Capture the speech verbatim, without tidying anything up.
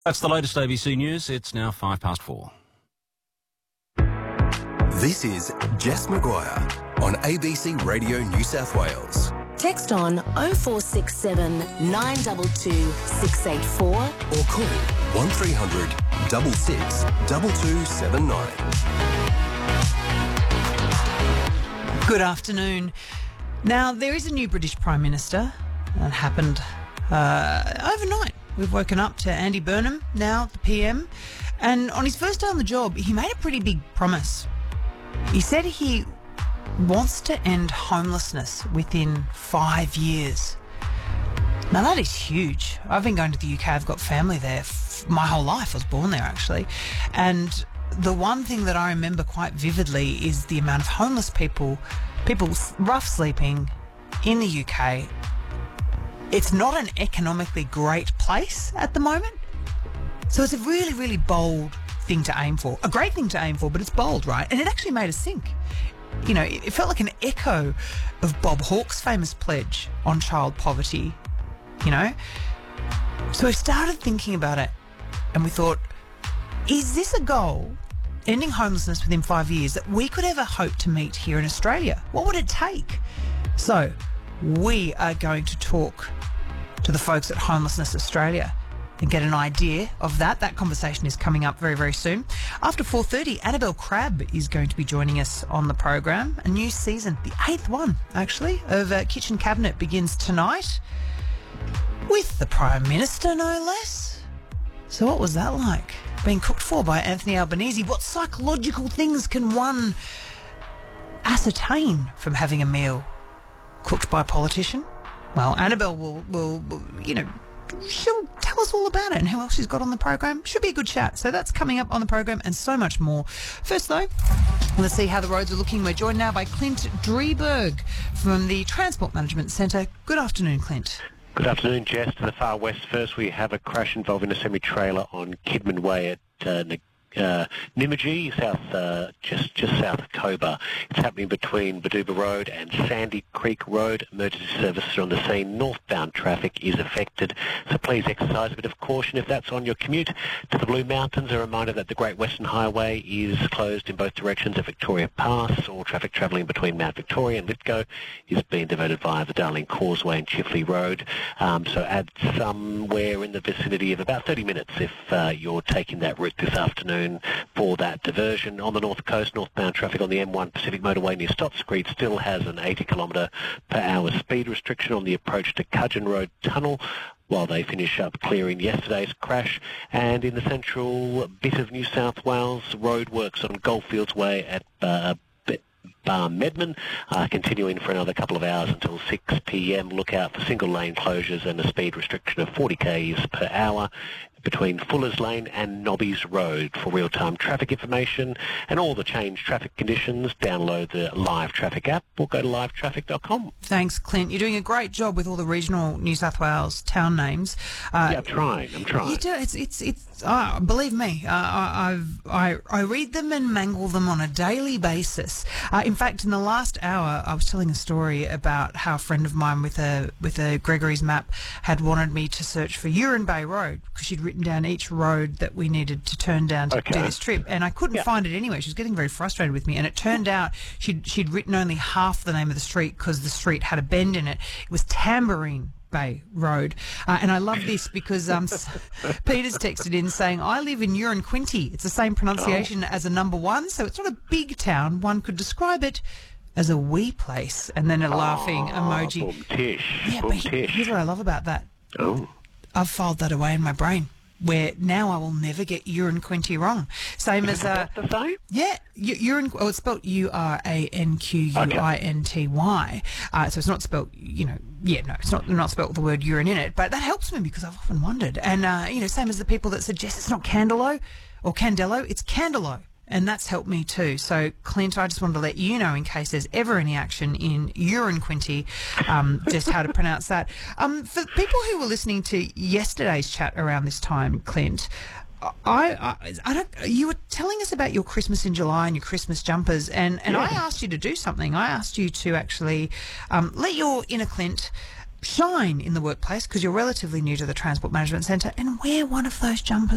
That's the latest A B C News. It's now five past four. This is Jess Maguire on A B C Radio New South Wales. Text on oh four six seven, nine two two, six eight four or call one three hundred, six six, two two seven nine. Good afternoon. Now, there is a new British Prime Minister. That happened uh, overnight. We've woken up to Andy Burnham, now the P M, and on his first day on the job, he made a pretty big promise. He said he wants to end homelessness within five years. Now, that is huge. I've been going to the U K. I've got family there f- my whole life. I was born there, actually. And the one thing that I remember quite vividly is the amount of homeless people, people rough sleeping in the U K. It's not an economically great place at the moment. So it's a really, really bold thing to aim for. A great thing to aim for, but it's bold, right? And it actually made us think. You know, it felt like an echo of Bob Hawke's famous pledge on child poverty, you know? So we started thinking about it and we thought, is this a goal, ending homelessness within five years, that we could ever hope to meet here in Australia? What would it take? So we are going to talk to the folks at Homelessness Australia and get an idea of that. That conversation is coming up very, very soon. After four thirty, Annabelle Crabb is going to be joining us on the program. A new season, the eighth one, actually, of uh, Kitchen Cabinet begins tonight with the Prime Minister, no less. So what was that like? Being cooked for by Anthony Albanese. What psychological things can one ascertain from having a meal cooked by a politician? Well, Annabelle will, will, will, you know, she'll tell us all about it and who else she's got on the program. Should be a good chat. So that's coming up on the program and so much more. First, though, let's see how the roads are looking. We're joined now by Clint Drieberg from the Transport Management Centre. Good afternoon, Clint. Good afternoon, Jess. To the far west first, we have a crash involving a semi-trailer on Kidman Way at uh, Uh, Nymagee, south, uh, just just south of Cobar. It's happening between Baduba Road and Sandy Creek Road. Emergency services are on the scene. Northbound traffic is affected, so please exercise a bit of caution if that's on your commute to the Blue Mountains. A reminder that the Great Western Highway is closed in both directions at Victoria Pass. All traffic travelling between Mount Victoria and Lithgow is being diverted via the Darling Causeway and Chifley Road. Um, so add somewhere in the vicinity of about thirty minutes if uh, you're taking that route this afternoon for that diversion. On the north coast, northbound traffic on the M one Pacific Motorway near Stotts Creek still has an eighty kilometre per hour speed restriction on the approach to Cudgeon Road Tunnel while they finish up clearing yesterday's crash. And in the central bit of New South Wales, roadworks on Goldfields Way at uh, Bar Medman uh, continuing for another couple of hours until six p m. Look out for single lane closures and a speed restriction of forty kilometres per hour between Fuller's Lane and Nobbies Road. For real-time traffic information and all the changed traffic conditions, download the Live Traffic app or go to live traffic dot com. Thanks, Clint. You're doing a great job with all the regional New South Wales town names. Uh, yeah, I'm trying. I'm trying. You do. It's it's it's. Uh, believe me, uh, I, I've I I read them and mangle them on a daily basis. Uh, in fact, in the last hour, I was telling a story about how a friend of mine with a with a Gregory's map had wanted me to search for Urine Bay Road because she'd written down each road that we needed to turn down to okay. do this trip, and I couldn't yeah. find it anyway. She was getting very frustrated with me, and it turned out she'd she'd written only half the name of the street because the street had a bend in it. It was Tambourine Bay Road. Uh, and I love this because um, Peter's texted in saying, I live in Uranquinty. It's the same pronunciation oh. as a number one, so it's not a big town. One could describe it as a wee place. And then a laughing oh, emoji. Boom tish. Yeah, boom but tish. here's what I love about that. Oh. I've filed that away in my brain, where now I will never get Uranquinty wrong. Same as... Uh, the same? Yeah. Uran, oh, it's spelled U R A N Q U I N T Y. Uh, so it's not spelled, you know, yeah, no, it's not not spelled with the word urine in it. But that helps me because I've often wondered. And, uh, you know, same as the people that suggest it's not Candelo or Candelo, it's Candelo. And that's helped me too. So, Clint, I just wanted to let you know, in case there's ever any action in Uranquinty, um, just how to pronounce that. Um, for people who were listening to yesterday's chat around this time, Clint, I, I, I don't. You were telling us about your Christmas in July and your Christmas jumpers, and, and yeah. I asked you to do something. I asked you to actually um, let your inner Clint shine in the workplace because you're relatively new to the Transport Management Centre and wear one of those jumpers.